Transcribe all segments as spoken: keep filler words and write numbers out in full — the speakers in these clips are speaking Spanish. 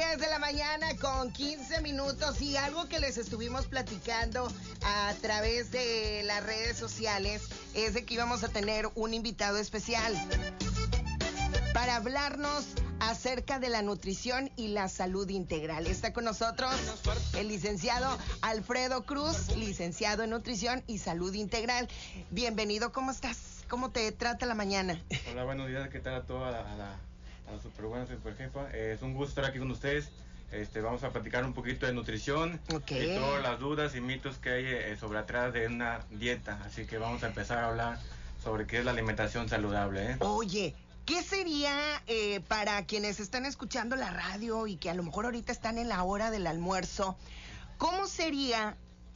diez de la mañana con quince minutos y algo que les estuvimos platicando a través de las redes sociales es de que íbamos a tener un invitado especial para hablarnos acerca de la nutrición y la salud integral. Está con nosotros el licenciado Alfredo Cruz, licenciado en nutrición y salud integral. Bienvenido, ¿cómo estás? ¿Cómo te trata la mañana? Hola, buenos días, ¿qué tal a toda la, a la, a la super buena super jefa? Eh, es un gusto estar aquí con ustedes. Este, vamos a platicar un poquito de nutrición, okay, y todas las dudas y mitos que hay eh, sobre atrás de una dieta. Así que vamos a empezar a hablar sobre qué es la alimentación saludable, ¿eh? Oye, ¿qué sería eh, para quienes están escuchando la radio y que a lo mejor ahorita están en la hora del almuerzo? ¿Cómo sería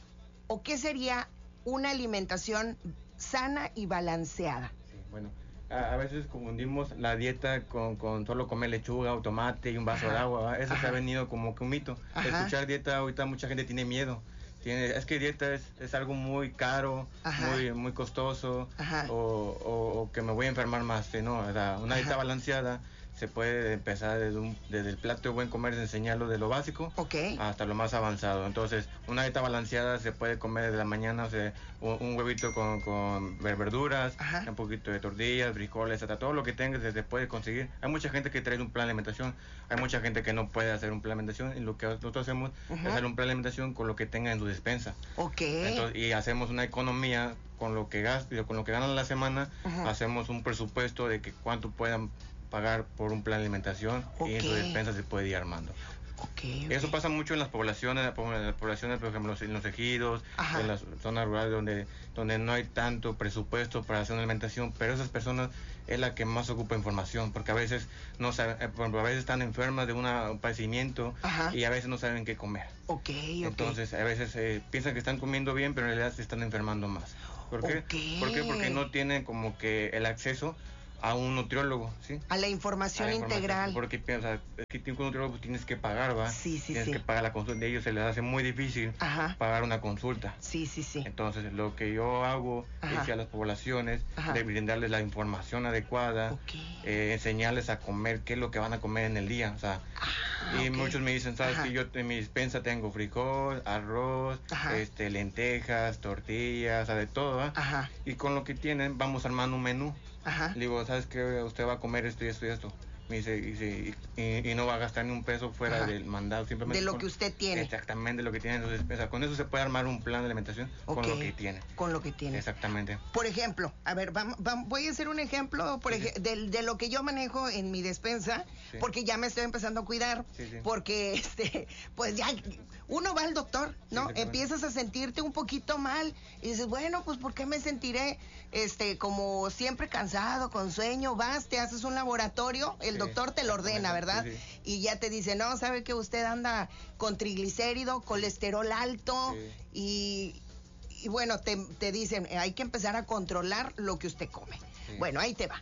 o qué sería una alimentación sana y balanceada? Sí, bueno, a, a veces confundimos la dieta con, con solo comer lechuga o tomate y un vaso, ajá, de agua, ¿va? Eso, ajá, se ha venido como que un mito. Ajá. Escuchar dieta, ahorita mucha gente tiene miedo. Tiene, es que dieta es, es algo muy caro, ajá, muy muy costoso, o, o, o que me voy a enfermar más. No, o sea, una, ajá, dieta balanceada se puede empezar desde, un, desde el plato de buen comer, de enseñarlo de lo básico, okay, hasta lo más avanzado. Entonces, una dieta balanceada se puede comer desde la mañana, o sea, un, un huevito con, con verduras, ajá, un poquito de tortillas, frijoles, hasta todo lo que tengas se puede conseguir. Hay mucha gente que trae un plan de alimentación, hay mucha gente que no puede hacer un plan de alimentación, y lo que nosotros hacemos, uh-huh, es hacer un plan de alimentación con lo que tenga en su despensa. Okay. Entonces, y hacemos una economía con lo que gastan, con lo que ganan la semana, uh-huh, hacemos un presupuesto de que cuánto puedan pagar por un plan de alimentación, okay, y en su despensa se puede ir armando. Okay, okay. Eso pasa mucho en las poblaciones, en las poblaciones, por ejemplo, en los ejidos, ajá, en las zonas rurales donde, donde no hay tanto presupuesto para hacer una alimentación, pero esas personas es la que más ocupa información, porque a veces no saben, por ejemplo, a veces están enfermas de una, un padecimiento, ajá, y a veces no saben qué comer. Okay, Entonces, okay, a veces eh, piensan que están comiendo bien, pero en realidad se están enfermando más. ¿Por qué? Okay. ¿Por qué? Porque no tienen como que el acceso a un nutriólogo, ¿sí? A la información, a la información integral. Porque piensas, es que un nutriólogo tienes que pagar, ¿va? Sí, sí, tienes sí. que pagar la consulta. De ellos se les hace muy difícil, ajá, pagar una consulta. Sí, sí, sí. Entonces, lo que yo hago, ajá, es que a las poblaciones, ajá, de brindarles la información adecuada, okay, eh, enseñarles a comer qué es lo que van a comer en el día, o sea, ah, y okay, muchos me dicen, ¿sabes? Ajá. Que yo en mi despensa tengo frijol, arroz, ajá, este, lentejas, tortillas, o sea, de todo, ¿va? Ajá. Y con lo que tienen, vamos armando un menú. Ajá. Le digo, ¿sabes qué? Usted va a comer esto y esto y esto. Me dice, y, y, y, y no va a gastar ni un peso fuera, ajá, del mandado, simplemente de lo con, que usted tiene. Exactamente, lo que tiene. Entonces, o sea, con eso se puede armar un plan de alimentación, okay, con lo que tiene. Con lo que tiene. Exactamente. Por ejemplo, a ver, vamos, vamos, voy a hacer un ejemplo por sí, ej- sí. De, de lo que yo manejo en mi despensa, sí, porque ya me estoy empezando a cuidar, sí, sí, porque este, pues ya uno va al doctor, ¿no? Sí, empiezas a sentirte un poquito mal y dices, bueno, pues ¿por qué me sentiré este como siempre cansado, con sueño? Vas, te haces un laboratorio, el sí, doctor te lo ordena, ¿verdad? Sí, sí. Y ya te dice, no, sabe que usted anda con triglicérido, colesterol alto, sí, y, y bueno, te, te dicen, hay que empezar a controlar lo que usted come. Sí. Bueno, ahí te va.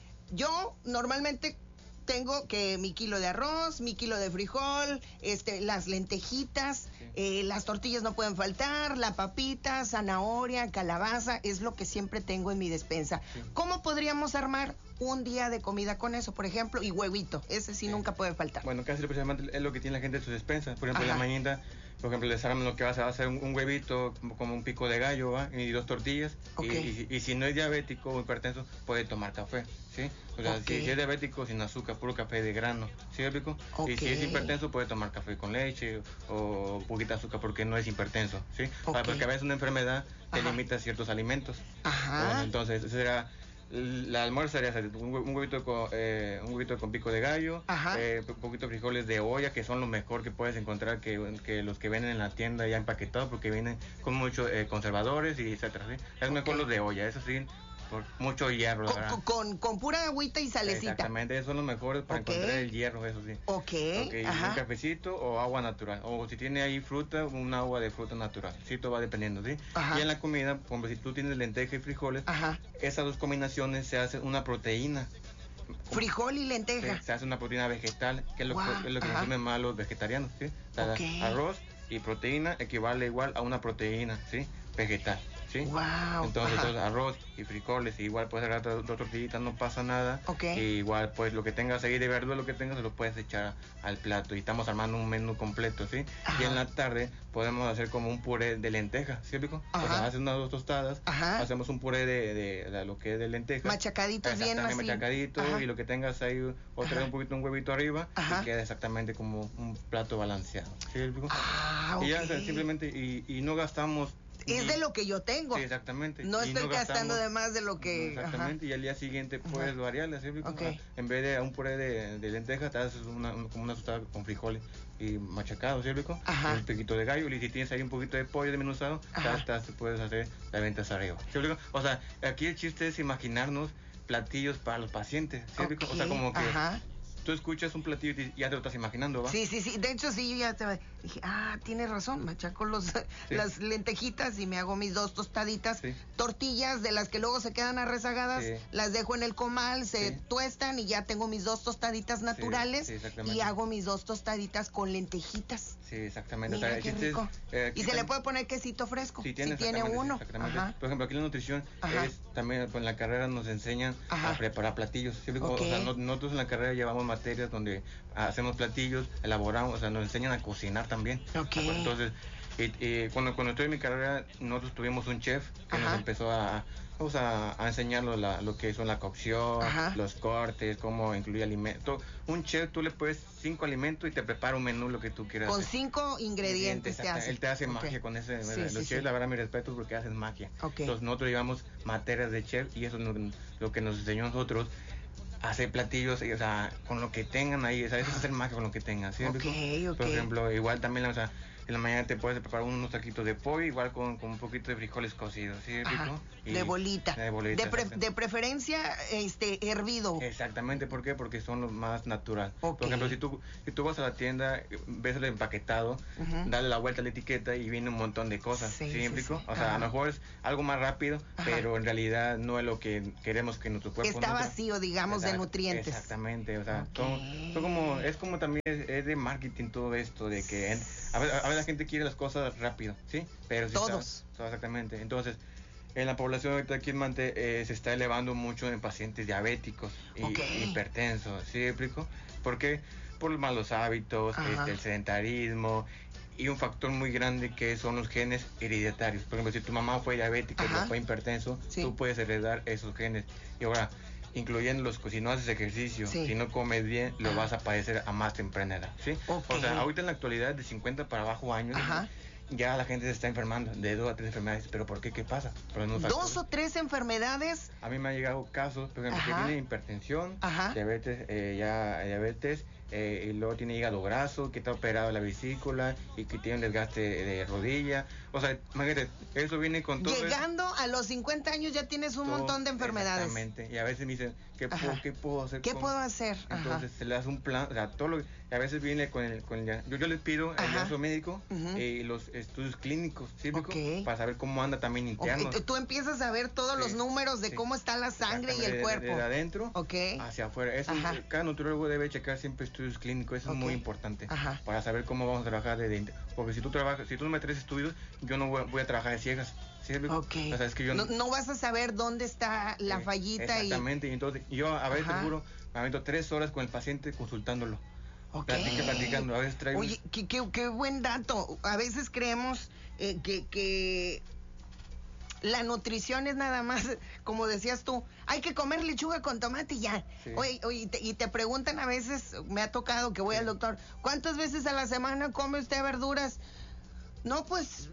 Yo normalmente tengo que mi kilo de arroz, mi kilo de frijol, este, las lentejitas, sí, eh, las tortillas no pueden faltar, la papita, zanahoria, calabaza, es lo que siempre tengo en mi despensa. Sí. ¿Cómo podríamos armar un día de comida con eso, por ejemplo? Y huevito, ese sí, sí, nunca puede faltar. Bueno, casi precisamente es lo que tiene la gente en sus despensas. Por ejemplo, ajá, en la mañana, por ejemplo, les arman lo que vas a hacer, un, un huevito como, como un pico de gallo, ¿va? Y dos tortillas. Okay. Y, y, y si no es diabético o hipertenso, puede tomar café, ¿sí? O sea, okay, si, si es diabético, sin azúcar, puro café de grano, ¿sí, explico? Okay. Y si es hipertenso, puede tomar café con leche o, o poquita azúcar porque no es hipertenso, ¿sí? Okay. Porque a veces una enfermedad te, ajá, limita ciertos alimentos. Ajá. Bueno, entonces, ese será... La almuerzo sería un, un huevito con eh, un huevito con pico de gallo, eh, un poquito de frijoles de olla, que son lo mejor que puedes encontrar, que, que los que venden en la tienda ya empaquetados, porque vienen con muchos eh, conservadores y etcétera, ¿sí? Es okay, mejor los de olla, eso sí, por mucho hierro, con, con, con, con pura agüita y salecita. Exactamente, esos son los mejores para okay, encontrar el hierro, eso sí. Ok, okay, ajá. Un cafecito o agua natural, o si tiene ahí fruta, un agua de fruta natural, sí, todo va dependiendo, ¿sí? Ajá. Y en la comida, por ejemplo, si tú tienes lenteja y frijoles, ajá, esas dos combinaciones se hacen una proteína. Frijol y lenteja. Se, se hace una proteína vegetal, que es lo, wow, que, es lo que consumen más los vegetarianos, ¿sí? O sea, okay, arroz y proteína equivale igual a una proteína, ¿sí? Vegetal. ¿sí? Wow. Entonces, entonces arroz y frijoles, igual puedes agarrar dos, dos tortillitas, no pasa nada. Okay. Y igual pues lo que tengas ahí de verdura, lo que tengas, se lo puedes echar al plato. Y estamos armando un menú completo, ¿sí? Ajá. Y en la tarde podemos hacer como un puré de lenteja, ¿sí, Rico? O sea, haces unas dos tostadas, Ajá. hacemos un puré de, de, de lo que es de lenteja. Machacaditos bien así. Machacadito, Ajá. y lo que tengas ahí, otra un poquito un huevito arriba, Ajá. y queda exactamente como un plato balanceado, ¿sí, Rico? Ah, okay. Y ya simplemente, y, y no gastamos. Es de lo que yo tengo. Sí, exactamente. No estoy no gastando de más de lo que... Exactamente, Ajá. y al día siguiente puedes Ajá. variarle, ¿sí? Okay. En vez de un puré de, de lentejas, te haces una, como una tostada con frijoles y machacado, ¿sí, Rico? Un poquito de gallo, y si tienes ahí un poquito de pollo desmenuzado, te puedes hacer la ventas arriba, ¿sí, Rico? O sea, aquí el chiste es imaginarnos platillos para los pacientes, ¿sí, Rico? Okay. O sea, como que... Ajá. Tú escuchas un platillo y ya te lo estás imaginando, ¿va? Sí, sí, sí. De hecho, sí, yo ya te dije, ah, tienes razón, machaco los, sí. las lentejitas y me hago mis dos tostaditas, sí. tortillas de las que luego se quedan arrezagadas, sí. las dejo en el comal, se sí. tuestan y ya tengo mis dos tostaditas naturales sí, sí, y hago mis dos tostaditas con lentejitas. Sí, exactamente. Mira, o sea, qué rico. Eh, y se le puede poner quesito fresco, sí, tiene, si tiene uno. Exactamente. Por ejemplo, aquí en la nutrición Ajá. es también, pues, en la carrera nos enseñan Ajá. a preparar platillos. ¿Sí? Okay. O sea, no, nosotros en la carrera llevamos materias donde hacemos platillos, elaboramos, o sea, nos enseñan a cocinar también. Okay. Entonces, y, y cuando, cuando estoy en mi carrera, nosotros tuvimos un chef que Ajá. nos empezó a, vamos a, a enseñarnos la, lo que son la cocción, Ajá. los cortes, cómo incluir alimentos. Un chef, tú le puedes cinco alimentos y te prepara un menú lo que tú quieras. Con hacer. cinco ingredientes te hace. Él te hace okay. magia con ese. Sí, los sí, chefs, sí. la verdad, mi respeto porque hacen magia. Okay. Entonces, nosotros llevamos materias de chef y eso es lo que nos enseñó a nosotros. Hacer platillos, o sea, con lo que tengan ahí, o sea, eso es hacer magia con lo que tengan, ¿sí? Okay, okay. Por ejemplo, igual también, o sea, en la mañana te puedes preparar unos taquitos de pollo, igual con, con un poquito de frijoles cocidos, ¿sí, Rico? Y de bolita. De bolita. De, pre de preferencia, este, hervido. Exactamente, ¿por qué? Porque son lo más natural. Okay. Por ejemplo, si tú, si tú vas a la tienda, ves el empaquetado, uh-huh. dale la vuelta a la etiqueta y viene un montón de cosas, ¿sí, ¿sí, Rico? Sí, sí. O sea, Ajá. a lo mejor es algo más rápido, Ajá. pero en realidad no es lo que queremos que nuestro cuerpo... Está vacío, digamos, Exact, de nutrientes. Exactamente, o sea, okay. son, son como, es como también es, es de marketing todo esto, de que en, a, ver, a ver la gente quiere las cosas rápido, ¿sí? Pero si Todos. Está, exactamente. Entonces, en la población ahorita aquí en Mante eh, se está elevando mucho en pacientes diabéticos y okay. hipertensos, ¿sí, explico? ¿Por qué? Por los malos hábitos, este, el sedentarismo y un factor muy grande que son los genes hereditarios. Por ejemplo, si tu mamá fue diabética y fue hipertenso, sí. tú puedes heredar esos genes. Y ahora, incluyendo los que si no haces ejercicio, sí. si no comes bien, lo Ajá. vas a padecer a más temprana edad, ¿sí? Okay. O sea, ahorita en la actualidad de cincuenta para abajo años, Ajá. ya la gente se está enfermando de dos a tres enfermedades. ¿Pero por qué? ¿Qué pasa? No ¿Dos o tres enfermedades? A mí me han llegado casos, por ejemplo, Ajá. que tiene hipertensión, Ajá. diabetes, eh, ya diabetes, eh, y luego tiene hígado graso, que está operado la vesícula y que tiene un desgaste de rodilla. O sea, imagínate, eso viene con todo. Llegando eso. A los cincuenta años ya tienes un todo, montón de enfermedades. Exactamente. Y a veces me dicen, ¿qué, puedo, ¿qué puedo hacer? ¿Qué con... puedo hacer? Entonces Ajá. se le hace un plan, o sea, todo lo y a veces viene con el, con el yo, yo les pido el caso médico y uh-huh. eh, los estudios clínicos, ¿sí, okay. para saber cómo anda también interno. Okay. Tú empiezas a ver todos sí. los números de sí. cómo está la sangre y el de, cuerpo. De, de adentro okay. hacia afuera. Eso, cada nutriólogo debe checar siempre estudios clínicos, eso okay. es muy importante Ajá. para saber cómo vamos a trabajar de dentro. Porque si tú trabajas, si tú no me traes estudios, yo no voy, voy a trabajar de ciegas. ¿Sí? Okay. O sea, es que yo no, no vas a saber dónde está la sí, fallita. Exactamente, y... y entonces yo a veces seguro me avento tres horas con el paciente consultándolo. Okay. Platica, platicando, a veces traigo... Oye, qué, qué, qué buen dato. A veces creemos eh, que, que la nutrición es nada más, como decías tú, hay que comer lechuga con tomate y ya. Sí. Oye, oye y, te, y te preguntan a veces, me ha tocado que voy sí. al doctor, ¿cuántas veces a la semana come usted verduras? No, pues...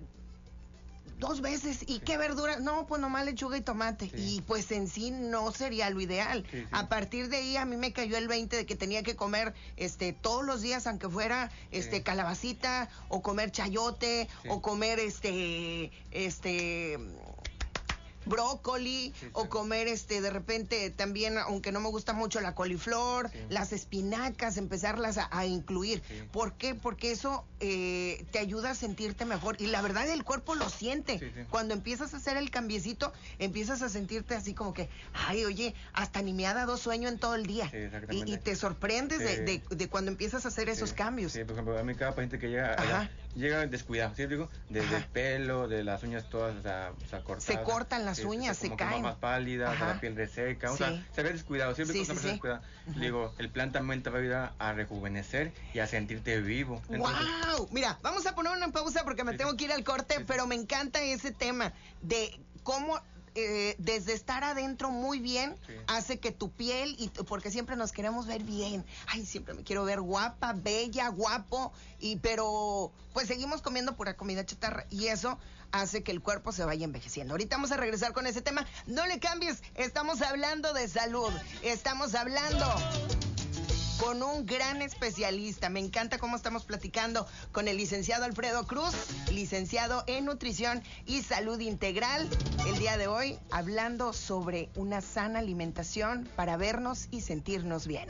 Dos veces. ¿Y sí. qué verdura? No, pues nomás lechuga y tomate. Sí. Y pues en sí no sería lo ideal. Sí, sí. A partir de ahí a mí me cayó el veinte de que tenía que comer este todos los días, aunque fuera este sí. calabacita, o comer chayote, sí. o comer este, este brócoli, sí, sí. o comer este de repente también, aunque no me gusta mucho la coliflor, sí. las espinacas, empezarlas a, a incluir. Sí. ¿Por qué? Porque eso eh, te ayuda a sentirte mejor. Y la verdad el cuerpo lo siente. Sí, sí. Cuando empiezas a hacer el cambiecito, empiezas a sentirte así como que, ay, oye, hasta ni me ha dado sueño en todo el día. Sí, y, y te sorprendes sí. de, de, de cuando empiezas a hacer sí. esos cambios. Sí, por ejemplo, a mí cada paciente que llega allá, llega descuidado, ¿sí? Digo, desde el pelo, de las uñas todas, o sea, o sea cortadas. Se cortan las sí, uñas, se, se caen. Más pálida, la piel reseca, sí. o sea, se ve descuidado, siempre sí, con una sí, persona sí. descuidada. Le digo, el plan también te va a ayudar a rejuvenecer y a sentirte vivo. Entonces, ¡wow! Mira, vamos a poner una pausa porque me sí, tengo que ir al corte, sí, pero me encanta ese tema de cómo... Eh, desde estar adentro muy bien sí. hace que tu piel, y porque siempre nos queremos ver bien, ay, siempre me quiero ver guapa, bella, guapo, y pero pues seguimos comiendo pura comida chatarra y eso hace que el cuerpo se vaya envejeciendo. Ahorita vamos a regresar con ese tema, no le cambies, estamos hablando de salud, estamos hablando con un gran especialista. Me encanta cómo estamos platicando con el licenciado Alfredo Cruz, licenciado en Nutrición y Salud Integral. El día de hoy hablando sobre una sana alimentación para vernos y sentirnos bien.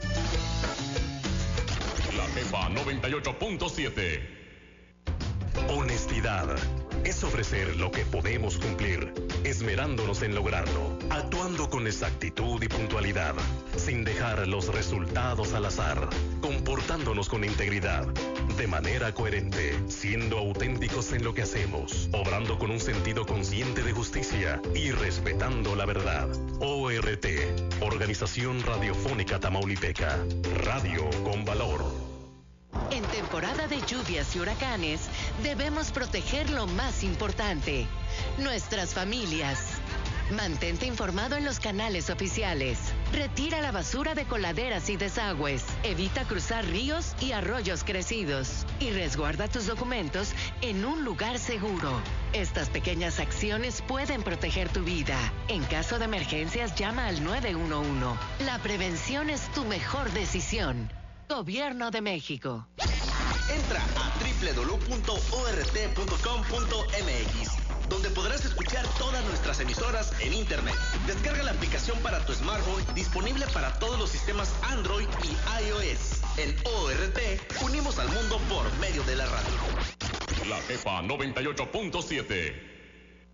La Jefa noventa y ocho punto siete. Honestidad es ofrecer lo que podemos cumplir, esmerándonos en lograrlo, actuando con exactitud y puntualidad, sin dejar los resultados al azar, comportándonos con integridad, de manera coherente, siendo auténticos en lo que hacemos, obrando con un sentido consciente de justicia y respetando la verdad. O R T, Organización Radiofónica Tamaulipeca, radio con valor. En temporada de lluvias y huracanes, debemos proteger lo más importante, nuestras familias. Mantente informado en los canales oficiales. Retira la basura de coladeras y desagües. Evita cruzar ríos y arroyos crecidos. Y resguarda tus documentos en un lugar seguro. Estas pequeñas acciones pueden proteger tu vida. En caso de emergencias, llama al nueve uno uno. La prevención es tu mejor decisión. Gobierno de México. Entra a doble u doble u doble u punto o r t punto com punto m x, donde podrás escuchar todas nuestras emisoras en internet. Descarga la aplicación para tu smartphone, disponible para todos los sistemas Android y iOS. En O R T, unimos al mundo por medio de la radio. La Jefa noventa y ocho punto siete.